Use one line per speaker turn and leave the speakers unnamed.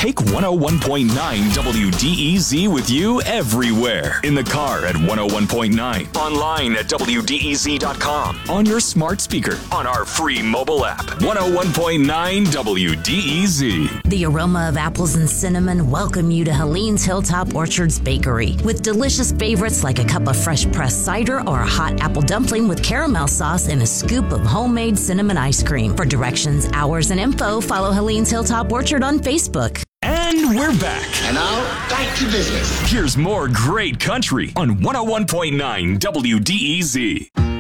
Take 101.9 WDEZ with you everywhere. In the car at 101.9. Online at WDEZ.com. On your smart speaker. On our free mobile app. 101.9 WDEZ.
The aroma of apples and cinnamon welcome you to Helene's Hilltop Orchards Bakery with delicious favorites like a cup of fresh pressed cider or a hot apple dumpling with caramel sauce and a scoop of homemade cinnamon ice cream. For directions, hours, and info, follow Helene's Hilltop Orchard on Facebook.
And we're back.
And now, back to business.
Here's more great country on 101.9 WDEZ.